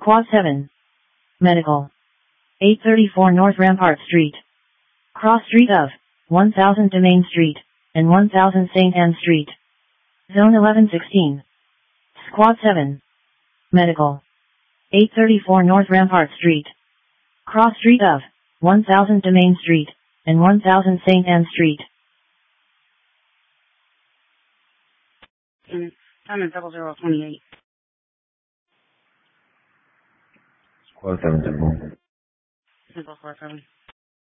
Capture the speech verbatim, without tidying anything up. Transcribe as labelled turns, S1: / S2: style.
S1: Squad seven. Medical. eight thirty-four North Rampart Street. Cross street of one thousand Domain Street and one thousand Saint Anne Street. Zone eleven sixteen. Squad seven. Medical. eight thirty-four North Rampart Street. Cross street of one thousand Domain Street and one thousand Saint Anne Street.
S2: Mm, time is double zero twenty-eight.
S3: Squad seven, Temple.
S2: Temple squad seven.